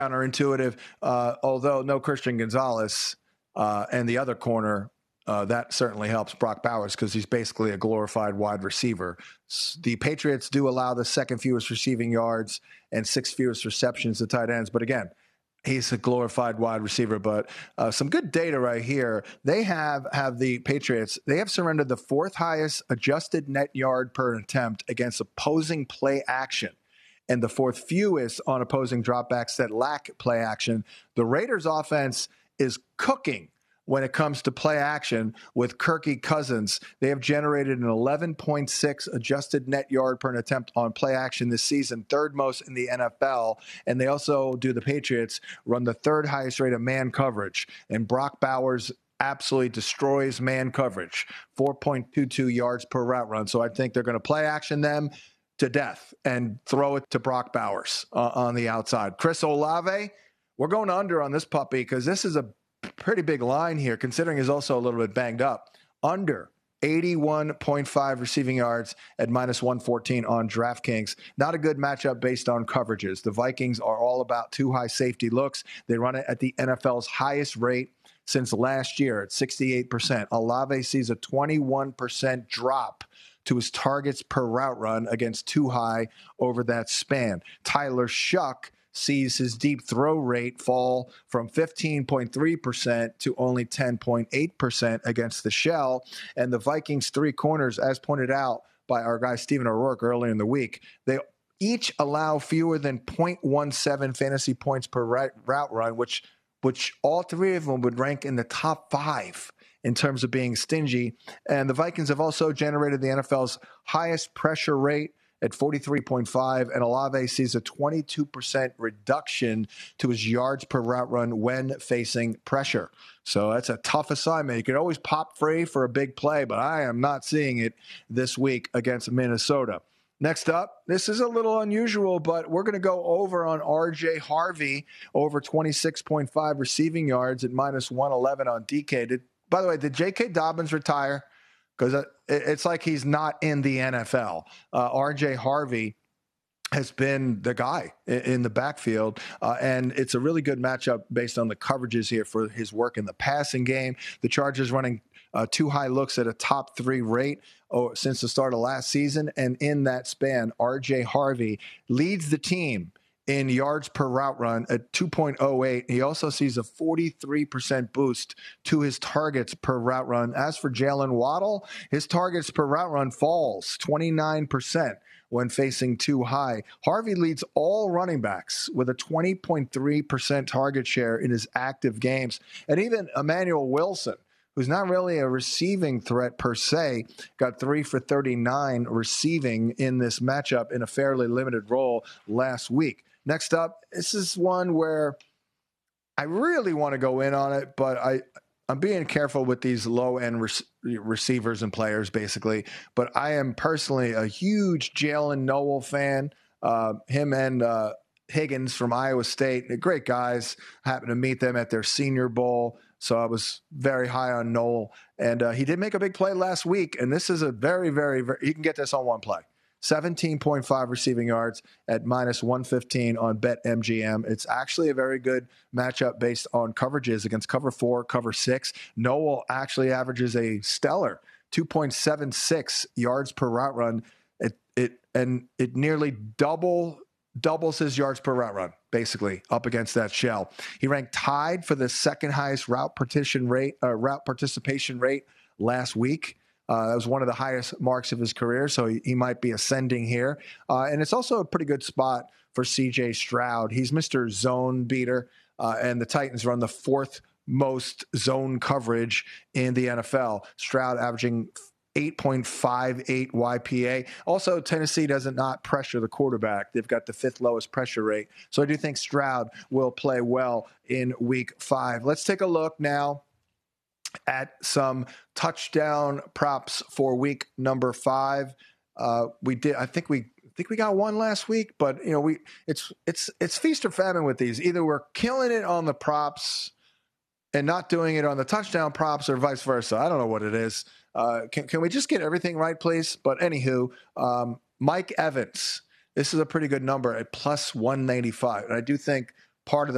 counterintuitive, although no Christian Gonzalez and the other corner, that certainly helps Brock Bowers because he's basically a glorified wide receiver. The Patriots do allow the second fewest receiving yards and sixth fewest receptions to tight ends. But again, he's a glorified wide receiver. But some good data right here. They have the Patriots. They have surrendered the fourth highest adjusted net yard per attempt against opposing play action, and the fourth fewest on opposing dropbacks that lack play action. The Raiders offense is cooking when it comes to play action with Kirky Cousins. They have generated an 11.6 adjusted net yard per attempt on play action this season, third most in the NFL. And they also the Patriots run the third highest rate of man coverage. And Brock Bowers absolutely destroys man coverage, 4.22 yards per route run. So I think they're going to play action them to death and throw it to Brock Bowers on the outside. Chris Olave, we're going under on this puppy because this is a pretty big line here, considering he's also a little bit banged up. Under 81.5 receiving yards at minus 114 on DraftKings. Not a good matchup based on coverages. The Vikings are all about two high safety looks. They run it at the NFL's highest rate since last year at 68%. Olave sees a 21% drop to his targets per route run against too high over that span. Tyler Shuck sees his deep throw rate fall from 15.3% to only 10.8% against the shell. And the Vikings three corners, as pointed out by our guy Stephen O'Rourke earlier in the week, they each allow fewer than 0.17 fantasy points per route run, which all three of them would rank in the top 5 in terms of being stingy. And the Vikings have also generated the NFL's highest pressure rate at 43.5, and Olave sees a 22% reduction to his yards per route run when facing pressure. So that's a tough assignment. You could always pop free for a big play, but I am not seeing it this week against Minnesota. Next up, this is a little unusual, but we're going to go over on R.J. Harvey, over 26.5 receiving yards at minus 111 on DK. By the way, did J.K. Dobbins retire? Because it's like he's not in the NFL. R.J. Harvey has been the guy in the backfield, and it's a really good matchup based on the coverages here for his work in the passing game. The Chargers running two high looks at a top 3 rate since the start of last season, and in that span, R.J. Harvey leads the team in yards per route run at 2.08. He also sees a 43% boost to his targets per route run. As for Jalen Waddle, his targets per route run falls 29% when facing too high. Harvey leads all running backs with a 20.3% target share in his active games. And even Emmanuel Wilson, who's not really a receiving threat per se, got 3 for 39 receiving in this matchup in a fairly limited role last week. Next up, this is one where I really want to go in on it, but I'm being careful with these low-end receivers and players, basically. But I am personally a huge Jalen Noel fan. Him and Higgins from Iowa State, they're great guys. I happened to meet them at their Senior Bowl, so I was very high on Noel. And he did make a big play last week, and this is a very, very, very – you can get this on one play. 17.5 receiving yards at minus 115 on BetMGM. It's actually a very good matchup based on coverages against cover 4, cover 6. Noel actually averages a stellar 2.76 yards per route run. It nearly doubles his yards per route run, basically, up against that shell. He ranked tied for the second highest route participation rate last week. That was one of the highest marks of his career, so he might be ascending here. And it's also a pretty good spot for C.J. Stroud. He's Mr. Zone Beater, and the Titans run the 4th most zone coverage in the NFL. Stroud averaging 8.58 YPA. Also, Tennessee doesn't not pressure the quarterback. They've got the 5th lowest pressure rate. So I do think Stroud will play well in Week 5. Let's take a look now at some touchdown props for week number 5. I think we got one last week, but it's feast or famine with these. Either we're killing it on the props and not doing it on the touchdown props, or vice versa. I don't know what it is. Can we just get everything right, please? But anywho, Mike Evans. This is a pretty good number at plus 195, and I do think part of the